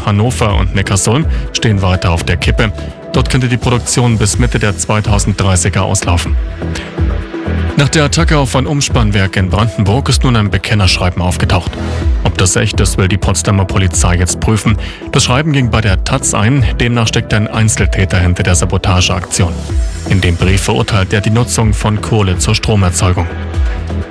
Hannover und Neckarsulm stehen weiter auf der Kippe. Dort könnte die Produktion bis Mitte der 2030er auslaufen. Nach der Attacke auf ein Umspannwerk in Brandenburg ist nun ein Bekennerschreiben aufgetaucht. Ob das echt ist, will die Potsdamer Polizei jetzt prüfen. Das Schreiben ging bei der taz ein, demnach steckt ein Einzeltäter hinter der Sabotageaktion. In dem Brief verurteilt er die Nutzung von Kohle zur Stromerzeugung.